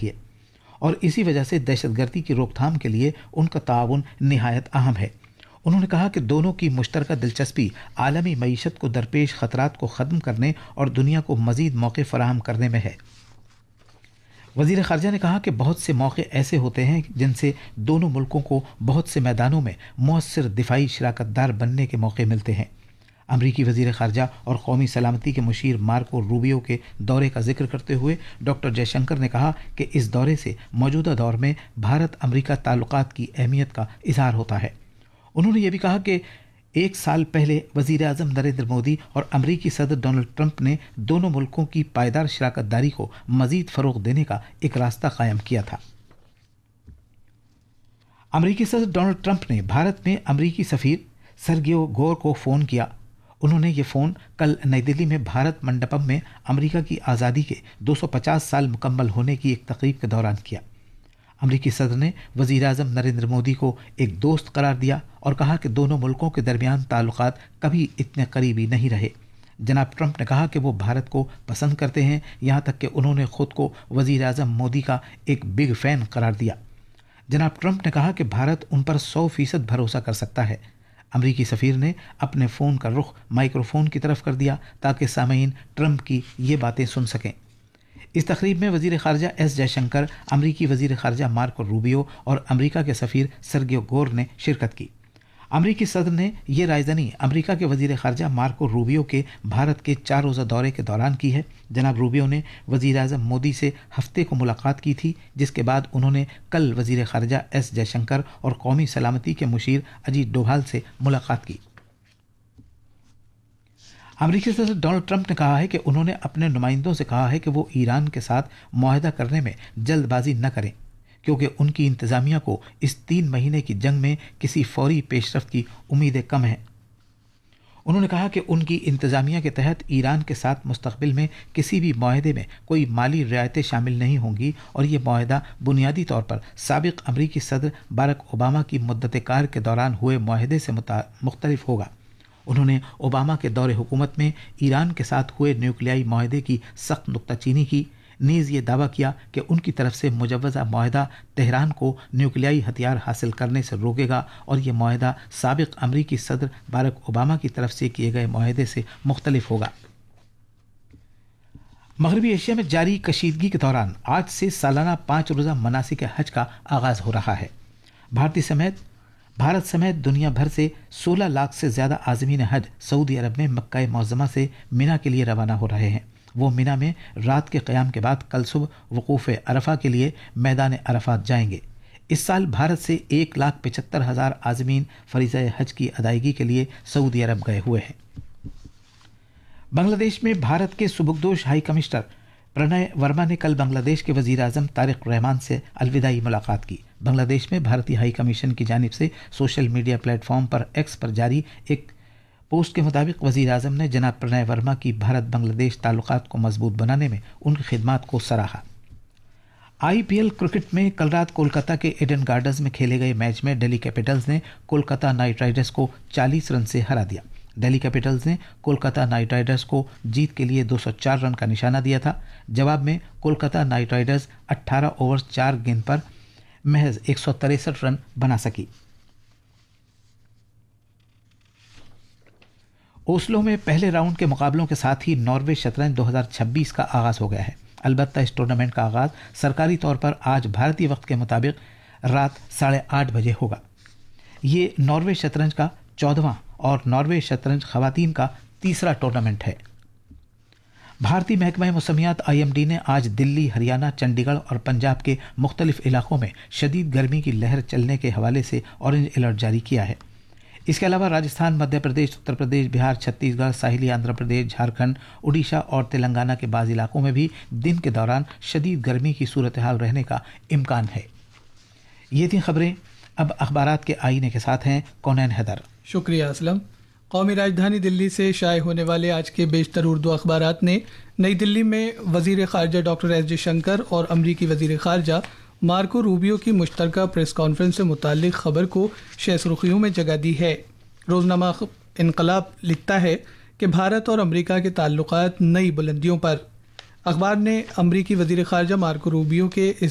چاہیے اور اسی وجہ سے دہشت گردی کی روک تھام کے لیے ان کا تعاون نہایت اہم ہے۔ انہوں نے کہا کہ دونوں کی مشترکہ دلچسپی عالمی معیشت کو درپیش خطرات کو ختم کرنے اور دنیا کو مزید موقع فراہم کرنے میں ہے۔ وزیر خارجہ نے کہا کہ بہت سے موقع ایسے ہوتے ہیں جن سے دونوں ملکوں کو بہت سے میدانوں میں مؤثر دفاعی شراکت دار بننے کے موقع ملتے ہیں۔ امریکی وزیر خارجہ اور قومی سلامتی کے مشیر مارکو روبیو کے دورے کا ذکر کرتے ہوئے ڈاکٹر جے شنکر نے کہا کہ اس دورے سے موجودہ دور میں بھارت امریکہ تعلقات کی اہمیت کا اظہار ہوتا ہے۔ انہوں نے یہ بھی کہا کہ ایک سال پہلے وزیر اعظم نریندر مودی اور امریکی صدر ڈونلڈ ٹرمپ نے دونوں ملکوں کی پائیدار شراکت داری کو مزید فروغ دینے کا ایک راستہ قائم کیا تھا۔ امریکی صدر ڈونلڈ ٹرمپ نے بھارت میں امریکی سفیر سرگیو گور کو فون کیا۔ انہوں نے یہ فون کل نئی دلی میں بھارت منڈپم میں امریکہ کی آزادی کے 250 سال مکمل ہونے کی ایک تقریب کے دوران کیا۔ امریکی صدر نے وزیر اعظم نریندر مودی کو ایک دوست قرار دیا اور کہا کہ دونوں ملکوں کے درمیان تعلقات کبھی اتنے قریبی نہیں رہے۔ جناب ٹرمپ نے کہا کہ وہ بھارت کو پسند کرتے ہیں، یہاں تک کہ انہوں نے خود کو وزیر اعظم مودی کا ایک بگ فین قرار دیا۔ جناب ٹرمپ نے کہا کہ بھارت ان پر 100% بھروسہ کر سکتا ہے۔ امریکی سفیر نے اپنے فون کا رخ مائکروفون کی طرف کر دیا تاکہ سامعین ٹرمپ کی یہ باتیں سن سکیں۔ اس تقریب میں وزیر خارجہ ایس جے شنکر، امریکی وزیر خارجہ مارکو روبیو اور امریکہ کے سفیر سرگیو گور نے شرکت کی۔ امریکی صدر نے یہ رائزنی امریکہ کے وزیر خارجہ مارکو روبیو کے بھارت کے 4 روزہ دورے کے دوران کی ہے۔ جناب روبیو نے وزیر اعظم مودی سے ہفتے کو ملاقات کی تھی، جس کے بعد انہوں نے کل وزیر خارجہ ایس جے شنکر اور قومی سلامتی کے مشیر اجیت ڈوبھال سے ملاقات کی۔ امریکی صدر ڈونلڈ ٹرمپ نے کہا ہے کہ انہوں نے اپنے نمائندوں سے کہا ہے کہ وہ ایران کے ساتھ معاہدہ کرنے میں جلد بازی نہ کریں، کیونکہ ان کی انتظامیہ کو اس 3 مہینے کی جنگ میں کسی فوری پیش رفت کی امیدیں کم ہیں۔ انہوں نے کہا کہ ان کی انتظامیہ کے تحت ایران کے ساتھ مستقبل میں کسی بھی معاہدے میں کوئی مالی رعایتیں شامل نہیں ہوں گی اور یہ معاہدہ بنیادی طور پر سابق امریکی صدر باراک اوباما کی مدت کار کے دوران ہوئے معاہدے سے مختلف ہوگا۔ انہوں نے اوباما کے دور حکومت میں ایران کے ساتھ ہوئے نیوکلیائی معاہدے کی سخت نکتہ چینی کی، نیز یہ دعویٰ کیا کہ ان کی طرف سے مجوزہ معاہدہ تہران کو نیوکلیائی ہتھیار حاصل کرنے سے روکے گا اور یہ معاہدہ سابق امریکی صدر باراک اوباما کی طرف سے کیے گئے معاہدے سے مختلف ہوگا۔ مغربی ایشیا میں جاری کشیدگی کے دوران آج سے سالانہ 5 روزہ مناسک حج کا آغاز ہو رہا ہے۔ بھارت سمیت دنیا بھر سے 16 لاکھ سے زیادہ عازمین حج سعودی عرب میں مکہ معظمہ سے مینا کے لیے روانہ ہو رہے ہیں۔ وہ مینا میں رات کے قیام کے بعد کل صبح وقوف عرفہ کے لیے میدان عرفات جائیں گے۔ اس سال بھارت سے 1,75,000 عازمین فریضہ حج کی ادائیگی کے لیے سعودی عرب گئے ہوئے ہیں۔ بنگلہ دیش میں بھارت کے سبکدوش ہائی کمشنر پرنئے ورما نے کل بنگلہ دیش کے وزیر اعظم طارق رحمان سے الوداعی ملاقات کی۔ بنگلہ دیش میں بھارتی ہائی کمیشن کی جانب سے سوشل میڈیا پلیٹ فارم پر ایکس پر جاری ایک پوسٹ کے مطابق وزیر اعظم نے جناب پرنئے ورما کی بھارت بنگلہ دیش تعلقات کو مضبوط بنانے میں ان کی خدمات کو سراہا۔ IPL کرکٹ میں کل رات کولکتہ کے ایڈن گارڈنز میں کھیلے گئے میچ میں دہلی کیپٹلز نے کولکتہ نائٹ رائڈرز کو 40 رن سے ہرا دیا۔ دہلی کیپٹلز نے کولکتہ نائٹ رائڈرز کو جیت کے لیے 204 رن کا نشانہ دیا تھا۔ جواب میں کولکتہ نائٹ رائڈرز 18 اوورز 4 گیند پر محض 163 رن بنا سکی۔ اوسلو میں پہلے راؤنڈ کے مقابلوں کے ساتھ ہی ناروے شطرنج 2026 کا آغاز ہو گیا ہے۔ البتہ اس ٹورنامنٹ کا آغاز سرکاری طور پر آج بھارتی وقت کے مطابق رات 8:30 بجے ہوگا۔ یہ ناروے شطرنج کا 14واں اور ناروے شطرنج خواتین کا تیسرا ٹورنامنٹ ہے۔ بھارتی محکمہ موسمیات IMD نے آج دلی، ہریانہ، چنڈی گڑھ اور پنجاب کے مختلف علاقوں میں شدید گرمی کی لہر چلنے کے حوالے سے اورنج الرٹ جاری کیا ہے۔ اس کے علاوہ راجستھان، مدھیہ پردیش، اتر پردیش، بہار، چھتیس گڑھ، ساحلی آندھرا پردیش، جھارکھنڈ، اڈیشہ اور تلنگانہ کے بعض علاقوں میں بھی دن کے دوران شدید گرمی کی صورتحال رہنے کا امکان ہے۔ یہ تھیں خبریں۔ اب اخبارات کے آئینے کے ساتھ ہیں کونین حیدر۔ شکریہ اسلم۔ قومی راجدھانی دلی سے شائع ہونے والے آج کے بیشتر اردو اخبارات نے نئی دلی میں وزیر خارجہ ڈاکٹر ایس جے شنکر اور امریکی وزیر خارجہ مارکو روبیو کی مشترکہ پریس کانفرنس سے متعلق خبر کو شہ سرخیوں میں جگہ دی ہے۔ روزنامہ انقلاب لکھتا ہے کہ بھارت اور امریکہ کے تعلقات نئی بلندیوں پر۔ اخبار نے امریکی وزیر خارجہ مارکو روبیو کے اس